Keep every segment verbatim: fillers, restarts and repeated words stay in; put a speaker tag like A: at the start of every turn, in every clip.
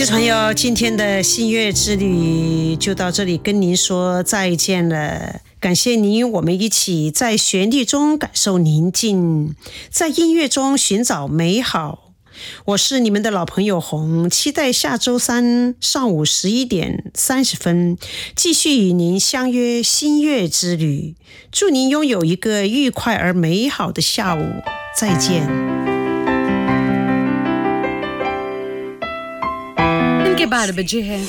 A: 朋友，今天的新月之旅就到这里，跟您说再见了。感谢您与我们一起在旋律中感受宁静，在音乐中寻找美好。我是你们的老朋友红，期待下周三上午十一点三十分继续与您相约新月之旅。祝您拥有一个愉快而美好的下午，再见。
B: के बारह बजे है।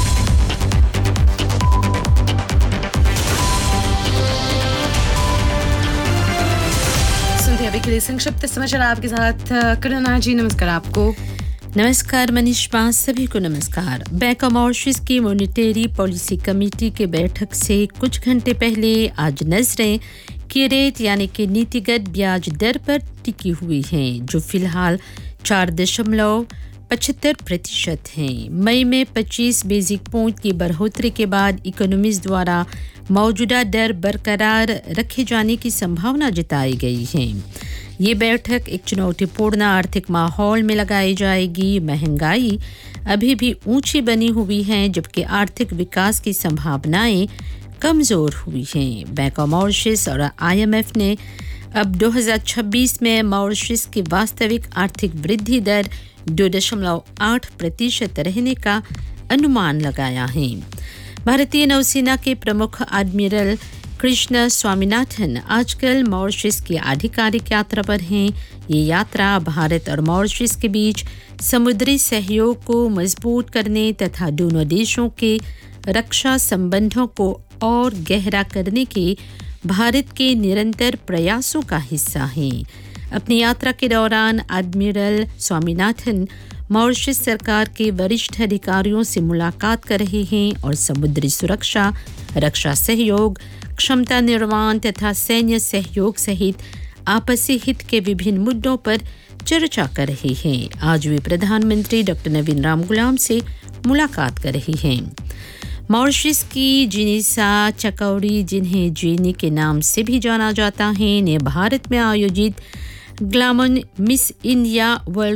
B: सुनते अभी के लिए संक्षिप्त समाचार आपके साथ करुणा जी। नमस्कार आपको।
C: नमस्कार मनीषा, सभी को नमस्कार। बैंक ऑफ मॉरिशस की मॉनिटरी पॉलिसी कमेटी के बैठक से कुछ घंटे पहले आज नजरें की रेट यानी कि नीतिगत ब्याज दर पर टिकी हुई हैं, जो फिलहाल चार दशमलव पचहत्तर प्रतिशत हैं। मई में पच्चीस बेसिक पॉइंट की बढ़ोतरी के बाद इकोनॉमिस्ट द्वारा मौजूदा दर बरकरार रखे जाने की संभावना जताई गई है। ये बैठक एक चुनौतीपूर्ण आर्थिक माहौल में लगाई जाएगी। महंगाई अभी भी ऊंची बनी हुई है, जबकि आर्थिक विकास की संभावनाएं कमज़ोर हुई हैं। बैंक ऑफ मॉरिशस और आईएमएफ ने अब दो हज़ार छब्बीस में मॉरिशस की वास्तविक आर्थिक वृद्धि दर दो दशमलव आठ प्रतिशत रहने का अनुमान लगाया है। भारतीय नौसेना के प्रमुख एडमिरल कृष्ण स्वामीनाथन आजकल मॉरिशस की आधिकारिक यात्रा पर हैं। ये यात्रा भारत और मॉरिशस के बीच समुद्री सहयोग को मजबूत करने तथा दोनों देशों के रक्षा संबंधों को और गहरा करने के भारत के निरंतर प्रयासों का हिस्सा है। अपनी यात्रा के दौरान एडमिरल स्वामीनाथन मॉरिशस सरकार के वरिष्ठ अधिकारियों से मुलाकात कर रहे हैं और समुद्री सुरक्षा, रक्षा सहयोग, क्षमता निर्माण तथा सैन्य सहयोग सहित आपसी हित के विभिन्न मुद्दों पर चर्चा कर रहे हैं। आज वे प्रधानमंत्री डॉक्टर नवीन राम गुलाम से मुलाकात कर रहे हैं। मॉरिशस की जिनिसा चकौड़ी, जिन्हें जीनी के नाम से भी जाना जाता है, ने भारत में आयोजित ग्लैमर मिस इंडिया वर्ल्ड